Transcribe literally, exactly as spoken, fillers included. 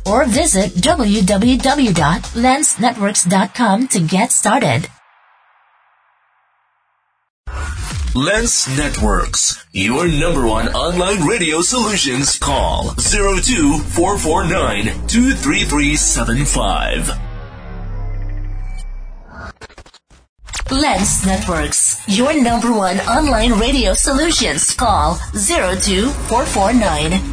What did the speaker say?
or visit w w w dot lens networks dot com to get started. Lens Networks, your number one online radio solutions. Call zero two four four nine two three three seven five. Lens Networks, your number one online radio solutions. Call zero two four four nine